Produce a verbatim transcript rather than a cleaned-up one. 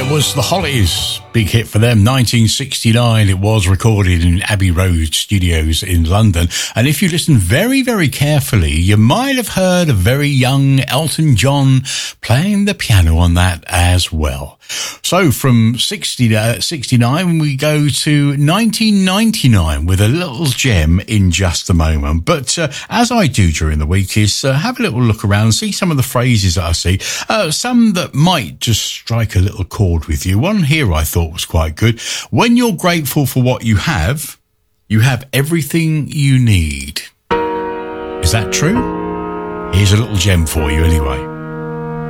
That was The Hollies. Big hit for them. nineteen sixty-nine. It was recorded in Abbey Road Studios in London. And if you listen very, very carefully, you might have heard a very young Elton John playing the piano on that as well. So from sixty, uh, sixty-nine, we go to nineteen ninety-nine with a little gem in just a moment. But uh, as I do during the week is uh, have a little look around, see some of the phrases that I see. Uh, some that might just strike a little chord with you. One here I thought was quite good. When you're grateful for what you have, you have everything you need. Is that true? Here's a little gem for you anyway.